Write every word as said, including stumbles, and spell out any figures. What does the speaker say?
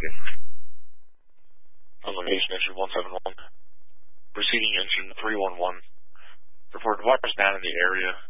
you? On location, engine one seven one. Proceeding engine three one one. Report wires down in the area.